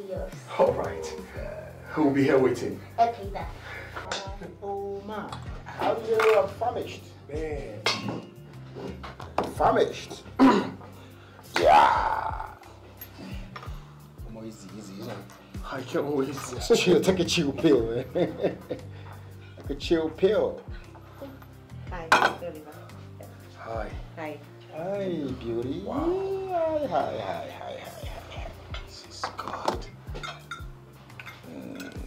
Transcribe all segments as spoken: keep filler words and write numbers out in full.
yours. All right. We'll be here waiting. Okay, then. Oh, man. How do you are famished? Man. Famished? Yeah. More easy, easy, easy. I can't wait. Chill, take a chill pill, man. Take a chill pill. Hi, Oliver. Hi. Hi. Hi, beauty. Wow. Hi, hi, hi, hi, hi, hi. This is good. Mm.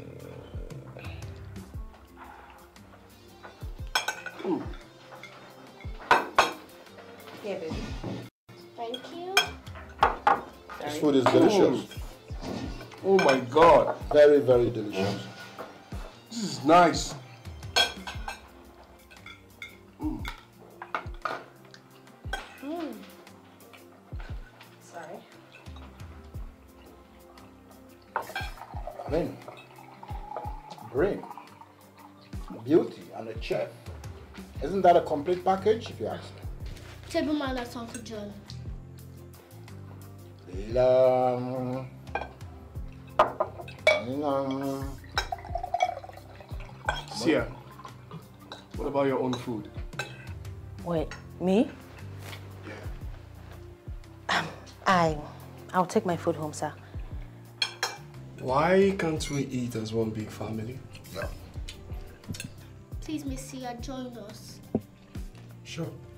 Here, baby. Thank you. This food is delicious. Oh my God. Very, very delicious. This is nice. Mm. Mm. Sorry. I mean, brain, beauty, and a chef. Isn't that a complete package, if you ask me? Table manners, Uncle John. Um, um, Sia, what about your own food? Wait, me? Yeah. I, I'll take my food home, sir. Why can't we eat as one big family? No. Please, Miss Sia, join us. Sure.